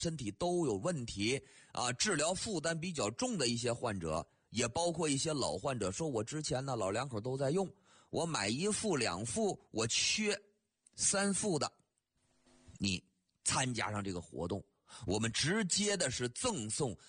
身体都有问题啊，治疗负担比较重的一些患者，也包括一些老患者，说我之前呢老两口都在用，我买1副2副，我缺3副的，你参加上这个活动，我们直接的是赠送